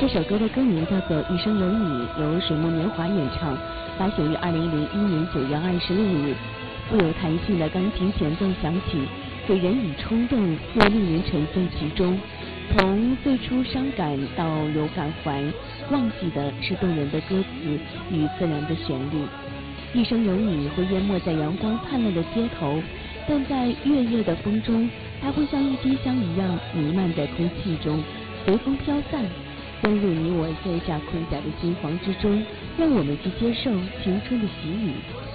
这首歌的歌名叫做《一生有你》，由水木年华演唱，发行于2001年9月26日。富有弹性的钢琴前奏响起，给人以冲动，又令人沉醉其中。从最初伤感到有感怀，忘记的是动人的歌词与自然的旋律。一生有你会淹没在阳光灿烂的街头，但在月夜的风中，它会像郁金香一样弥漫在空气中，随风飘散，钻入你我卸下盔甲的心房之中，让我们去接受青春的洗礼。